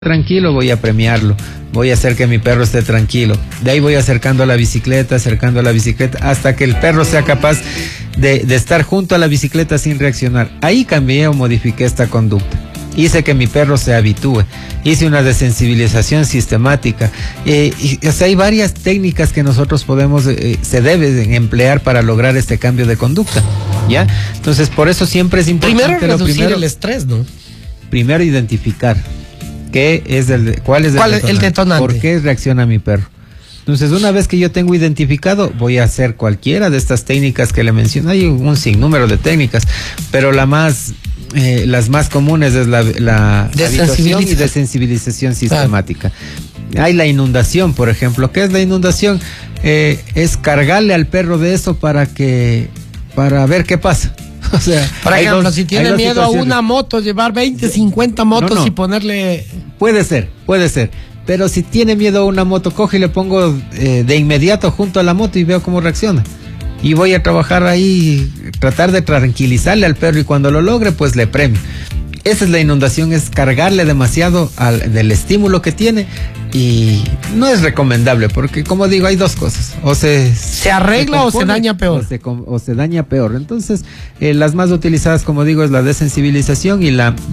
tranquilo, voy a premiarlo, voy a hacer que mi perro esté tranquilo. De ahí voy acercando a la bicicleta, hasta que el perro sea capaz de estar junto a la bicicleta sin reaccionar. Ahí cambié o modifiqué esta conducta. Hice que mi perro se habitúe. Hice una desensibilización sistemática. O sea, hay varias técnicas que nosotros se deben emplear para lograr este cambio de conducta, ¿ya? Entonces, por eso siempre es importante. Primero reducir el estrés, ¿no? Primero identificar cuál es el detonante. ¿Por qué reacciona mi perro? Entonces, una vez que yo tengo identificado, voy a hacer cualquiera de estas técnicas que le mencioné. Hay un sinnúmero de técnicas, pero las más comunes es la habituación y desensibilización sistemática. Hay la inundación, por ejemplo. ¿Qué es la inundación? Es cargarle al perro de eso para ver qué pasa. O sea, por ejemplo, si tiene miedo a una moto, llevar 20, 50 motos no. Y ponerle... Puede ser. Pero si tiene miedo a una moto, coge y le pongo de inmediato junto a la moto y veo cómo reacciona. Y voy a trabajar ahí, tratar de tranquilizarle al perro, y cuando lo logre, pues le premio. Esa es la inundación, es cargarle demasiado del estímulo que tiene, y no es recomendable, porque como digo, hay dos cosas: o se arregla o se daña peor. O se daña peor. Entonces, las más utilizadas, como digo, es la desensibilización y la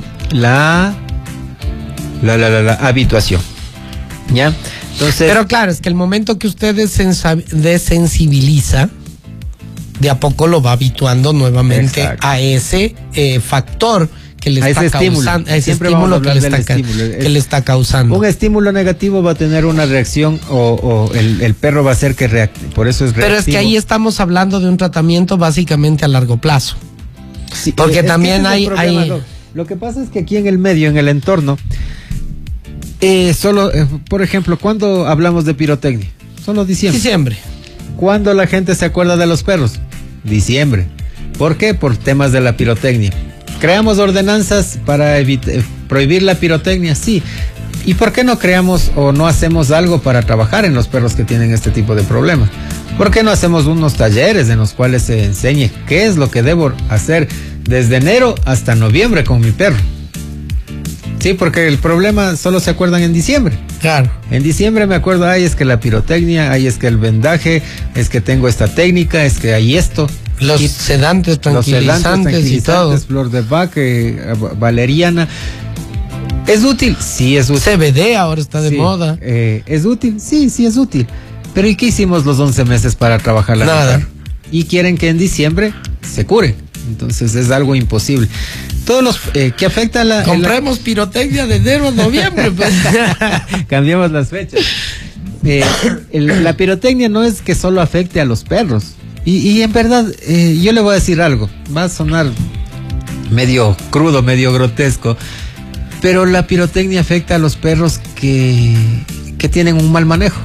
habituación, ¿ya? Entonces, pero claro, es que el momento que usted desensibiliza, de a poco lo va habituando nuevamente. Exacto. A ese factor que le está causando, a ese estímulo que le está causando. Un estímulo negativo va a tener una reacción, o el perro va a hacer que reaccione. Por eso es reactivo. Pero es que ahí estamos hablando de un tratamiento básicamente a largo plazo. Sí, porque también hay... Lo que pasa es que aquí en el medio, en el entorno, por ejemplo, ¿cuándo hablamos de pirotecnia? Solo diciembre. ¿Cuándo la gente se acuerda de los perros? Diciembre. ¿Por qué? Por temas de la pirotecnia. ¿Creamos ordenanzas para prohibir la pirotecnia? Sí. ¿Y por qué no creamos o no hacemos algo para trabajar en los perros que tienen este tipo de problemas? ¿Por qué no hacemos unos talleres en los cuales se enseñe qué es lo que debo hacer desde enero hasta noviembre con mi perro? Sí, porque el problema solo se acuerdan en diciembre. Claro. En diciembre me acuerdo, es que la pirotecnia, es que el vendaje, es que tengo esta técnica, es que hay esto. Los sedantes tranquilizantes y todo. Flor de Bach, valeriana. ¿Es útil? Sí, es útil. CBD ahora está de moda. ¿Es útil? Sí, es útil. Pero ¿y qué hicimos los 11 meses para trabajar la nada? Y quieren que en diciembre se cure. Entonces es algo imposible. Todos los que afecta a compremos pirotecnia de enero a noviembre, pues. Cambiemos las fechas. La pirotecnia no es que solo afecte a los perros. Y en verdad, yo le voy a decir algo. Va a sonar medio crudo, medio grotesco, pero la pirotecnia afecta a los perros que tienen un mal manejo.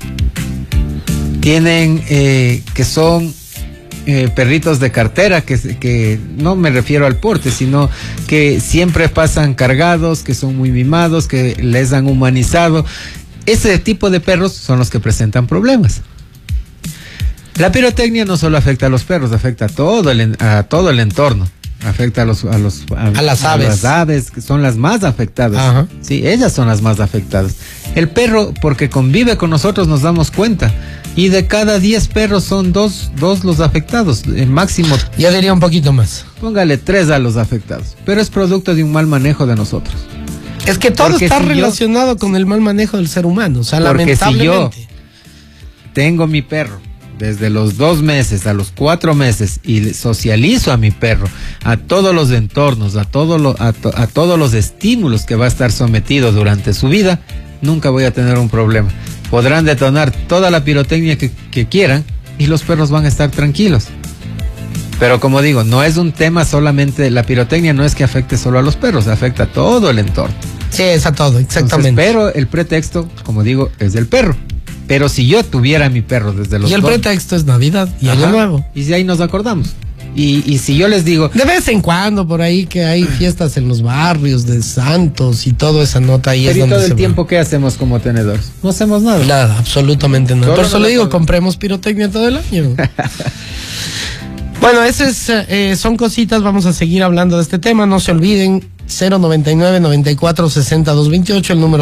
Que son perritos de cartera, que no me refiero al porte, sino que siempre pasan cargados, que son muy mimados, que les han humanizado. Ese tipo de perros son los que presentan problemas. La pirotecnia no solo afecta a los perros, afecta a todo el entorno. Afecta a las aves, que son las más afectadas. Ajá. Sí, ellas son las más afectadas. El perro, porque convive con nosotros, nos damos cuenta. Y de cada 10 perros son dos los afectados, el máximo. Ya diría un poquito más. Póngale 3 a los afectados. Pero es producto de un mal manejo de nosotros. Es que todo está relacionado con el mal manejo del ser humano. O sea, lamentablemente. Si yo tengo mi perro desde los 2 meses a los 4 meses y socializo a mi perro a todos los entornos, a todos los estímulos que va a estar sometido durante su vida, nunca voy a tener un problema. Podrán detonar toda la pirotecnia que quieran y los perros van a estar tranquilos. Pero como digo, no es un tema solamente, la pirotecnia no es que afecte solo a los perros, afecta a todo el entorno. Sí, es a todo, exactamente. Entonces, pero el pretexto, como digo, es del perro. Pero si yo tuviera a mi perro desde los... Y el pretexto es Navidad y Año Nuevo. Y si ahí nos acordamos. Y si yo les digo... De vez en cuando por ahí que hay fiestas en los barrios de santos y toda esa nota ahí. Pero es donde todo el tiempo, ¿qué hacemos como tenedores? No hacemos nada. Nada, absolutamente nada. Por eso le digo, compremos pirotecnia todo el año. Bueno, eso son cositas, vamos a seguir hablando de este tema. No se olviden, 099-9460-228, el número